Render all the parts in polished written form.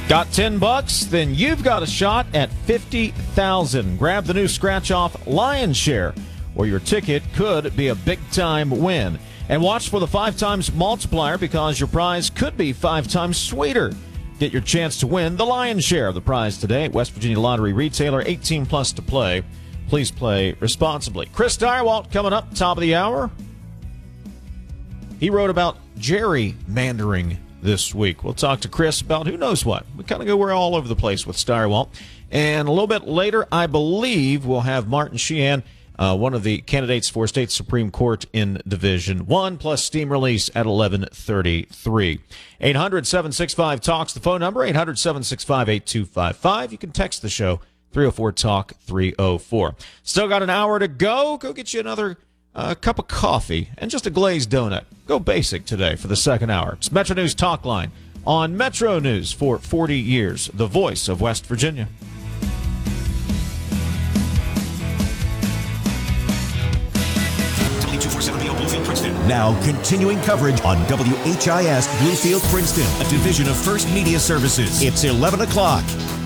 Got $10? Then you've got a shot at $50,000. Grab the new scratch-off Lion Share, or your ticket could be a big-time win. And watch for the 5 times multiplier because your prize could be 5 times sweeter. Get your chance to win the Lion Share of the prize today at West Virginia Lottery Retailer. 18 plus to play. Please play responsibly. Chris Direwalt coming up top of the hour. He wrote about gerrymandering this week. We'll talk to Chris about who knows what. We kind of we're all over the place with Direwalt. And a little bit later, I believe, we'll have Martin Sheehan, one of the candidates for State Supreme Court in Division 1, plus steam release at 11:33. 800-765-TALKS, the phone number, 800-765-8255. You can text the show, 304-TALK-304. Still got an hour to go. Go get you another cup of coffee and just a glazed donut. Go basic today for the second hour. It's Metro News Talk Line on Metro News for 40 years, the voice of West Virginia. Now, continuing coverage on WHIS Bluefield, Princeton, a division of First Media Services. It's 11 o'clock.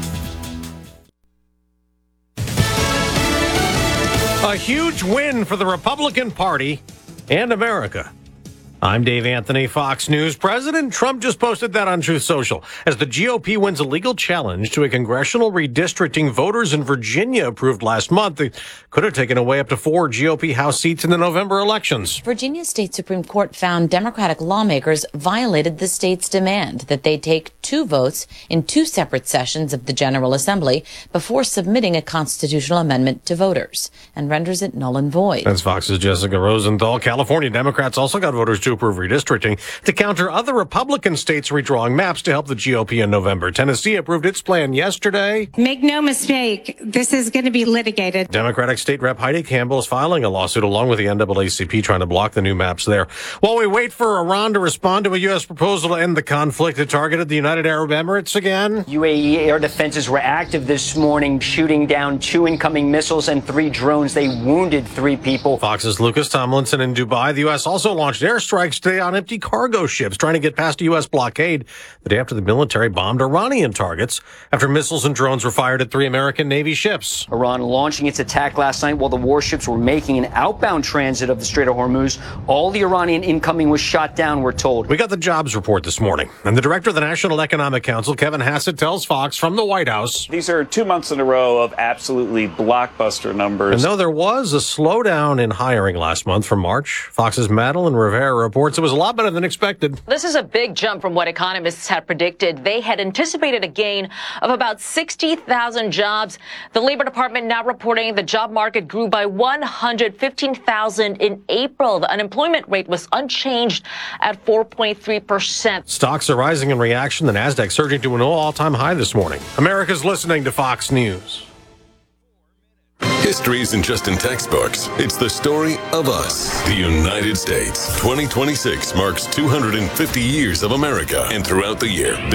A huge win for the Republican Party and America. I'm Dave Anthony, Fox News. President Trump just posted that on Truth Social. As the GOP wins a legal challenge to a congressional redistricting voters in Virginia approved last month, they could have taken away up to 4 GOP House seats in the November elections. Virginia State Supreme Court found Democratic lawmakers violated the state's demand that they take 2 votes in 2 separate sessions of the General Assembly before submitting a constitutional amendment to voters, and renders it null and void. That's Fox's Jessica Rosenthal. California Democrats also got voters to approve redistricting to counter other Republican states redrawing maps to help the GOP in November. Tennessee approved its plan yesterday. Make no mistake, this is going to be litigated. Democratic State Rep Heidi Campbell is filing a lawsuit along with the NAACP trying to block the new maps there. While we wait for Iran to respond to a U.S. proposal to end the conflict, it targeted the United Arab Emirates again. UAE air defenses were active this morning, shooting down 2 incoming missiles and 3 drones. They wounded 3 people. Fox's Lucas Tomlinson in Dubai. The U.S. also launched airstrikes today on empty cargo ships trying to get past a U.S. blockade the day after the military bombed Iranian targets after missiles and drones were fired at 3 American Navy ships. Iran launching its attack last night while the warships were making an outbound transit of the Strait of Hormuz. All the Iranian incoming was shot down, we're told. We got the jobs report this morning, and the director of the National Economic Council, Kevin Hassett, tells Fox from the White House. These are 2 months in a row of absolutely blockbuster numbers. And though there was a slowdown in hiring last month from March, Fox's Madeline Rivera reports it was a lot better than expected. This is a big jump from what economists had predicted. They had anticipated a gain of about 60,000 jobs. The Labor Department now reporting the job market grew by 115,000 in April. The unemployment rate was unchanged at 4.3%. Stocks are rising in reaction. The Nasdaq surging to an all-time high this morning. America's listening to Fox News. History isn't just in textbooks. It's the story of us, the United States. 2026 marks 250 years of America, and throughout the year,